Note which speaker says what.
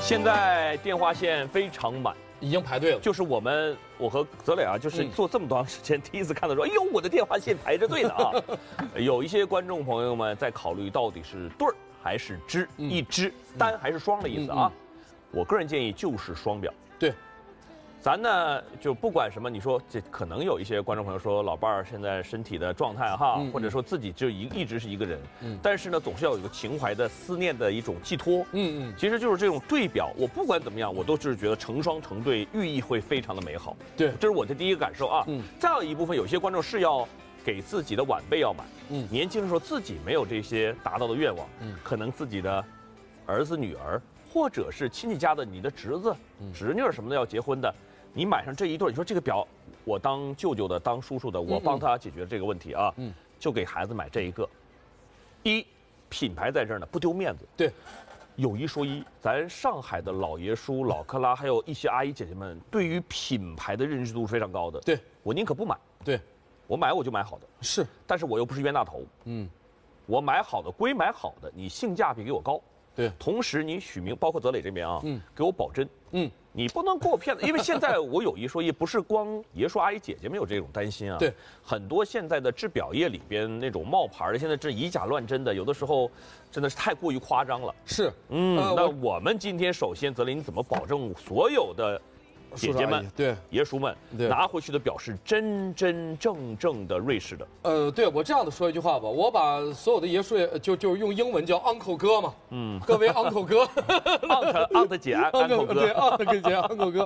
Speaker 1: 现在电话线非常满，
Speaker 2: 已经排队了。
Speaker 1: 就是我和泽磊啊，就是做这么长时间，第一次看到说，哎呦，我的电话线排着队呢啊！有一些观众朋友们在考虑到底是对儿还是支，一支单还是双的意思啊？我个人建议就是双表。
Speaker 2: 对。
Speaker 1: 咱呢就不管什么，你说这可能有一些观众朋友说老伴儿现在身体的状态哈，或者说自己就一直是一个人，但是呢总是要有一个情怀的思念的一种寄托，其实就是这种对表，我不管怎么样，我都是觉得成双成对，寓意会非常的美好。
Speaker 2: 对，
Speaker 1: 这是我的第一个感受啊。再有一部分有些观众是要给自己的晚辈要买，年轻的时候自己没有这些达到的愿望，可能自己的儿子女儿或者是亲戚家的你的侄子、侄女什么的要结婚的。你买上这一对，你说这个表，我当舅舅的，当叔叔的，我帮他解决这个问题啊，就给孩子买这一个。第一，品牌在这儿呢，不丢面子。
Speaker 2: 对，
Speaker 1: 有一说一，咱上海的老爷叔、老克拉，还有一些阿姨姐姐们，对于品牌的认知度是非常高的。
Speaker 2: 对，
Speaker 1: 我宁可不买。
Speaker 2: 对，
Speaker 1: 我买我就买好的。
Speaker 2: 是，
Speaker 1: 但是我又不是冤大头。我买好的归买好的，你性价比给我高。
Speaker 2: 对，
Speaker 1: 同时你许明，包括泽磊这边啊，给我保真。你不能给我骗子，因为现在我有一说一，不是光爷叔阿姨姐姐们有这种担心啊。
Speaker 2: 对，
Speaker 1: 很多现在的制表业里边那种冒牌的，现在这以假乱真的，有的时候真的是太过于夸张了。
Speaker 2: 是，
Speaker 1: 那我们今天首先，泽林你怎么保证所有的姐姐们、
Speaker 2: 对
Speaker 1: 爷叔们拿回去的表是真真正正的瑞士的？
Speaker 2: 对我这样的说一句话吧，我把所有的爷叔就用英文叫 uncle 哥嘛，各位 uncle 哥
Speaker 1: ，aunt 姐，uncle 哥，
Speaker 2: 对 aunt 姐 uncle 哥，